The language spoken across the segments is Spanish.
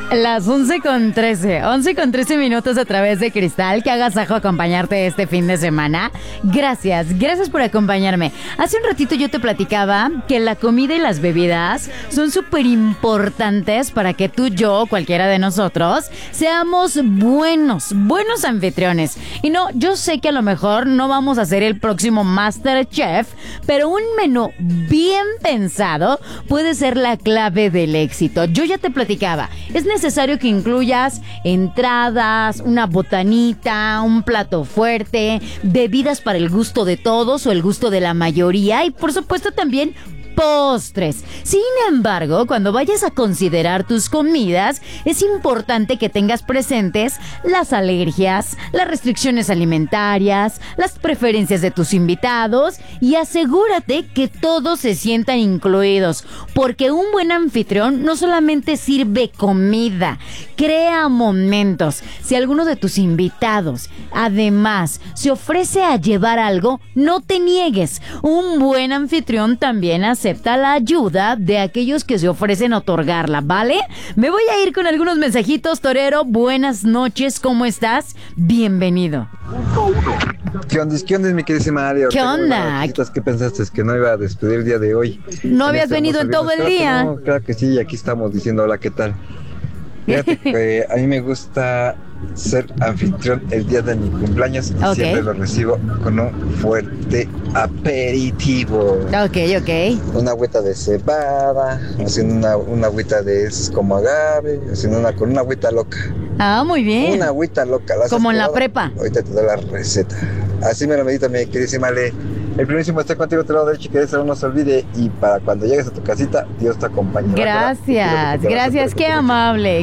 Las 11:13 minutos a través de Cristal. Que agasajo acompañarte este fin de semana. Gracias por acompañarme. Hace un ratito yo te platicaba que la comida y las bebidas son súper importantes para que tú, yo, cualquiera de nosotros, seamos buenos anfitriones. Y no, yo sé que a lo mejor no vamos a ser el próximo MasterChef, pero un menú bien pensado puede ser la clave del éxito. Yo ya te platicaba, es necesario que incluyas entradas, una botanita, un plato fuerte, bebidas para el gusto de todos o el gusto de la mayoría y por supuesto también postres. Sin embargo, cuando vayas a considerar tus comidas, es importante que tengas presentes las alergias, las restricciones alimentarias, las preferencias de tus invitados y asegúrate que todos se sientan incluidos, porque un buen anfitrión no solamente sirve comida, crea momentos. Si alguno de tus invitados, además, se ofrece a llevar algo, no te niegues. Un buen anfitrión también acepta la ayuda de aquellos que se ofrecen a otorgarla, ¿vale? Me voy a ir con algunos mensajitos, Torero. Buenas noches, ¿cómo estás? Bienvenido. ¿Qué onda, mi queridísima Aria? ¿Qué onda? ¿Qué pensaste? ¿Que no iba a despedir el día de hoy? ¿No habías venido en todo el día? No, claro que sí, aquí estamos diciendo hola, ¿qué tal? Fíjate que a mí me gusta ser anfitrión el día de mi cumpleaños y siempre lo recibo con un fuerte aperitivo. Ok. Una agüita de cebada, haciendo una agüita de esas como agave, con una agüita loca. Ah, muy bien. Una agüita loca. Como en la prepa. Ahorita te doy la receta. Así me lo medita mi queridísima Ale. El primísimo está contigo, te lo derecho, que eso no se olvide. Y para cuando llegues a tu casita, Dios te acompañe. Gracias, qué amable.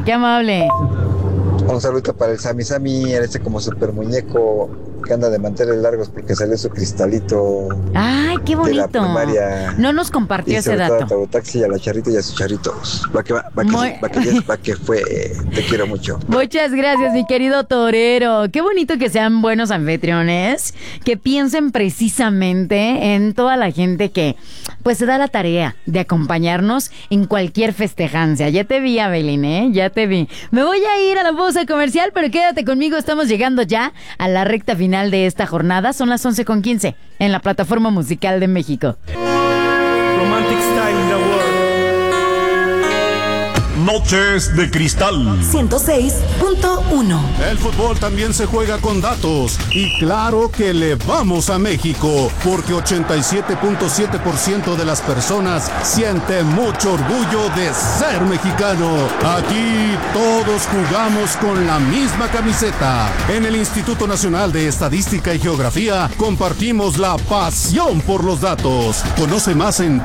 Un saludo para el Sami, ese como super muñeco que anda de manteles largos porque salió su cristalito. Ay, qué bonito. De la primaria. No nos compartió ese dato. A Tabotaxi, a la Charrita y a sus charritos. Va que fue. Te quiero mucho. Muchas gracias, mi querido torero. Qué bonito que sean buenos anfitriones, que piensen precisamente en toda la gente que pues se da la tarea de acompañarnos en cualquier festejancia. Ya te vi, Abelín, ya te vi. Me voy a ir a la pausa comercial, pero quédate conmigo, estamos llegando ya a la recta final de esta jornada. Son las 11:15 en la Plataforma Musical de México. Romantic Style in the World. Noches de Cristal 106.1. El fútbol también se juega con datos y claro que le vamos a México porque 87.7% de las personas siente mucho orgullo de ser mexicano. Aquí todos jugamos con la misma camiseta. En el Instituto Nacional de Estadística y Geografía compartimos la pasión por los datos. Conoce más en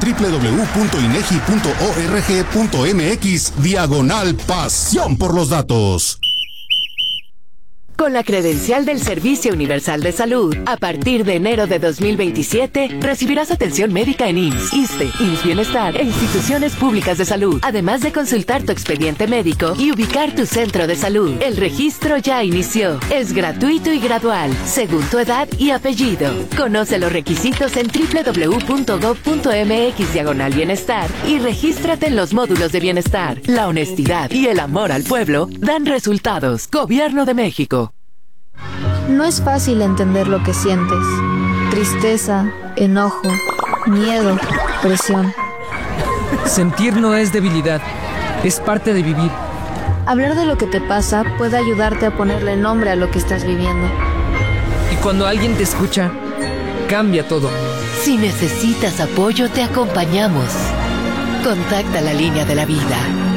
www.inegi.org.mx/pasión por los datos. Con la credencial del Servicio Universal de Salud, a partir de enero de 2027, recibirás atención médica en IMSS, ISSSTE, IMSS Bienestar e instituciones públicas de salud, además de consultar tu expediente médico y ubicar tu centro de salud. El registro ya inició. Es gratuito y gradual, según tu edad y apellido. Conoce los requisitos en www.gov.mx/bienestar y regístrate en los módulos de bienestar. La honestidad y el amor al pueblo dan resultados. Gobierno de México. No es fácil entender lo que sientes. Tristeza, enojo, miedo, presión. Sentir no es debilidad, es parte de vivir. Hablar de lo que te pasa puede ayudarte a ponerle nombre a lo que estás viviendo. Y cuando alguien te escucha, cambia todo. Si necesitas apoyo, te acompañamos. Contacta la línea de la vida.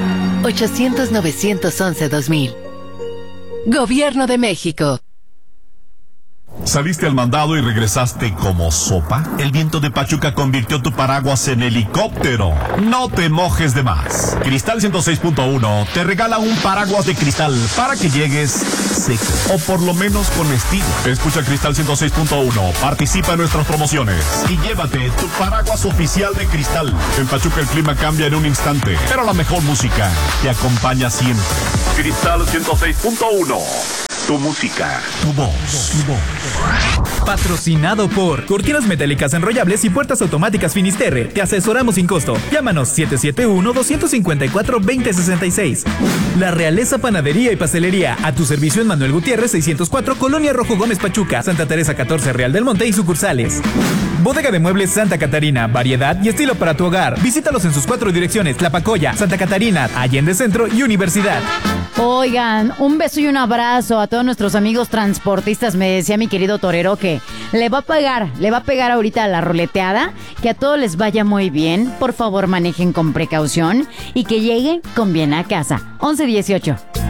800-911-2000. Gobierno de México. ¿Saliste al mandado y regresaste como sopa? El viento de Pachuca convirtió tu paraguas en helicóptero. No te mojes de más. Cristal 106.1 te regala un paraguas de cristal para que llegues seco o por lo menos con estilo. Escucha Cristal 106.1, participa en nuestras promociones y llévate tu paraguas oficial de Cristal. En Pachuca el clima cambia en un instante, pero la mejor música te acompaña siempre. Cristal 106.1. Tu música, tu voz. Patrocinado por Cortinas Metálicas Enrollables y Puertas Automáticas Finisterre. Te asesoramos sin costo. Llámanos 771-254-2066. La Realeza Panadería y Pastelería. A tu servicio en Manuel Gutiérrez 604, Colonia Rojo Gómez Pachuca, Santa Teresa 14, Real del Monte y sucursales. Bodega de Muebles Santa Catarina. Variedad y estilo para tu hogar. Visítalos en sus 4 direcciones: Tlapacoya, Santa Catarina, Allende Centro y Universidad. Oigan, un beso y un abrazo a todos nuestros amigos transportistas. Me decía mi querido torero que le va a pegar ahorita a la ruleteada. Que a todos les vaya muy bien. Por favor, manejen con precaución y que lleguen con bien a casa. 11:18.